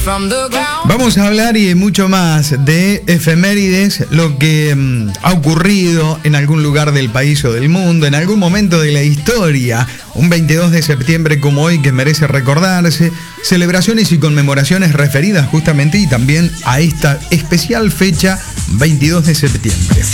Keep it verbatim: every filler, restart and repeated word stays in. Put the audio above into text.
Vamos a hablar y mucho más de efemérides, lo que mm, ha ocurrido en algún lugar del país o del mundo, en algún momento de la historia. Un veintidós de septiembre como hoy que merece recordarse, celebraciones y conmemoraciones referidas justamente y también a esta especial fecha, veintidós de septiembre.